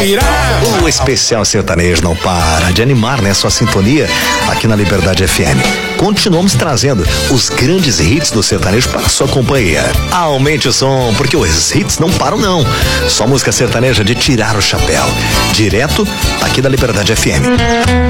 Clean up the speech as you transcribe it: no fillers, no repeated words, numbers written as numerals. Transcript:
pirar. O especial sertanejo não para de animar, né? Sua sintonia aqui na Liberdade FM. Continuamos trazendo os grandes hits do sertanejo para sua companhia. Aumente o som, porque os hits não param não. Só música sertaneja de tirar o chapéu. Direto aqui da Liberdade FM.